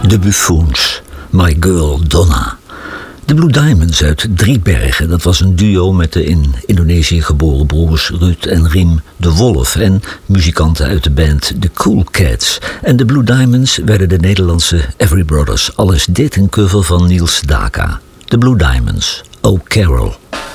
De Buffoons, My Girl Donna. De Blue Diamonds uit Driebergen, dat was een duo met de in Indonesië geboren broers Ruud en Riem de Wolf en muzikanten uit de band The Cool Cats. En de Blue Diamonds werden de Nederlandse Every Brothers. Al is dit een cover van Niels Daka. De Blue Diamonds, Oh Carol.